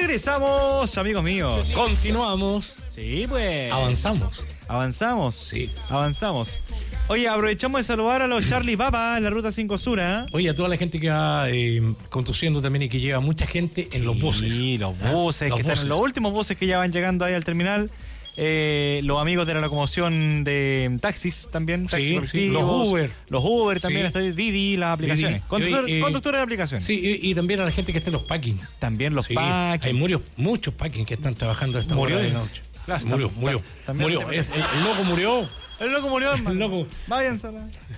Regresamos, amigos míos. Continuamos. Sí, pues. Avanzamos. Sí. Avanzamos. Oye, aprovechamos de saludar a los Charlie Papa en la ruta 5 Sur, ¿eh? Oye, a toda la gente que va conduciendo también y que lleva mucha gente en los buses. Sí, los buses, que están en los últimos buses que ya van llegando ahí al terminal. Los amigos de la locomoción de taxis también, taxis sí, los Uber también, sí. Hasta Didi, las aplicaciones. Conductores de aplicaciones. Sí, y también a la gente que está en los packings. También los packings. Hay muchos packings que están trabajando a esta hora de la noche. Claro, murió. El loco murió. El loco murió, hermano. El loco. Váyanse.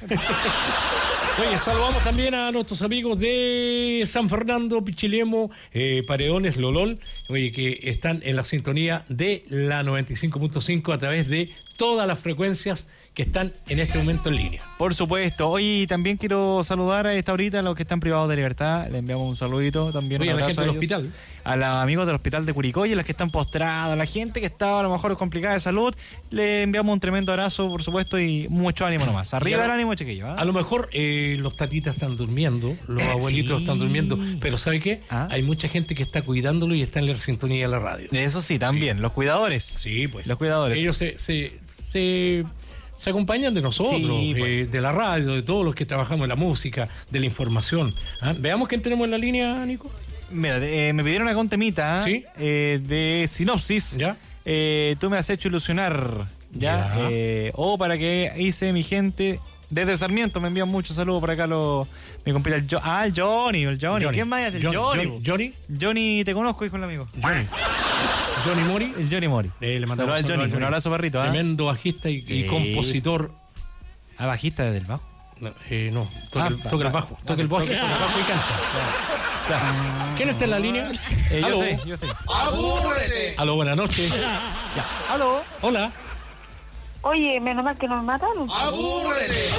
Oye, saludamos también a nuestros amigos de San Fernando, Pichilemu, Paredones, Lolol, oye, que están en la sintonía de la 95.5 a través de todas las frecuencias que están en este momento en línea. Por supuesto. Hoy también quiero saludar a esta horita a los que están privados de libertad. Le enviamos un saludito también. Oye, a la gente del ellos, hospital. A los amigos del hospital de Curicó y a los que están postrados, a la gente que está a lo mejor complicada de salud. Le enviamos un tremendo abrazo, por supuesto, y mucho ánimo nomás. Arriba el ánimo, chiquillo. A lo mejor los tatitas están durmiendo, los abuelitos están durmiendo, pero ¿sabe qué? Hay mucha gente que está cuidándolo y está en la sintonía de la radio. Eso sí, también. Los cuidadores. Sí, pues. Los cuidadores. Ellos se acompañan de nosotros, sí, pues. De la radio, de todos los que trabajamos en la música, de la información. Veamos quién tenemos en la línea, Nico. Mira, me pidieron acá un temita. ¿Sí? De Sinopsis. ¿Ya? Tú me has hecho ilusionar. ¿Ya? O para que hice mi gente desde Sarmiento. Me envían muchos saludos por acá mi compañero el Johnny. ¿Quién más es el Johnny? Johnny, te conozco, hijo del amigo. Johnny Mori. El Johnny Mori. Le mandamos al Johnny. Un abrazo, perrito. Tremendo bajista y compositor. ¿Bajista desde el bajo? No, toca el bajo. Toca el bajo y canta. ¿Quién está en la línea? Yo sé. ¡Abúrrete! Aló, buenas noches. Aló. Hola. Oye, menos mal que nos mataron. ¡Abúrrete!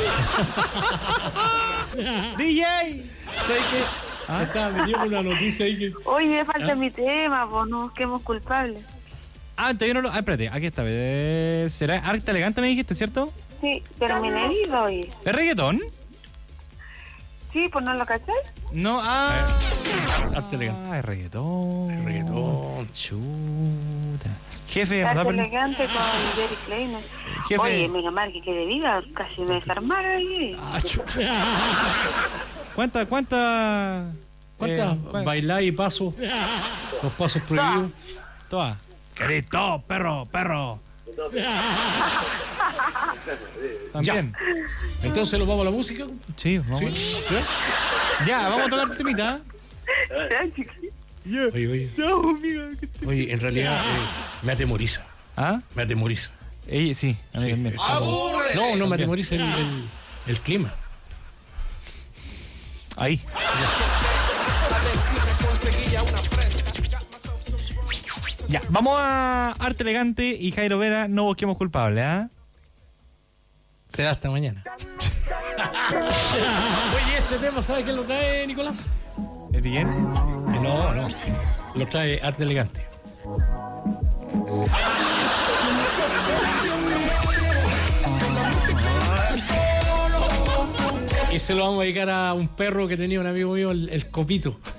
DJ. ¿Sabes qué? Me dio una noticia ahí que... Oye, falta mi tema, pues no busquemos culpables. Todavía no lo... espérate, aquí está. ¿Será Arte Elegante, me dijiste, cierto? Sí, pero me negué, oye. ¿Es reggaetón? Sí, pues no lo cachai. No, Arte Elegante. Es reggaetón. Chuta. Jefe, Arte Elegante con Jerry Kleiner. Jefe. Oye, menos mal que quede viva, casi me desarmaron ahí. ¿Cuántas bailar y pasos? Los pasos prohibidos. Todas. ¿Querés todo, perro? También. Ya. Entonces, ¿nos vamos a la música? Sí, vamos. ¿Sí? Ya, vamos a tocar el temita. Oye. Chao, amiga. Oye, en realidad me atemoriza. Me atemoriza. Sí, a mí también. No, me atemoriza el clima. Ahí. Ya, vamos a Arte Elegante y Jairo Vera, no busquemos culpables, Será hasta mañana. Oye, este tema, ¿sabe quién lo trae, Nicolás? ¿Es bien? No. Lo trae Arte Elegante. Y se lo vamos a dedicar a un perro que tenía un amigo mío, el Copito.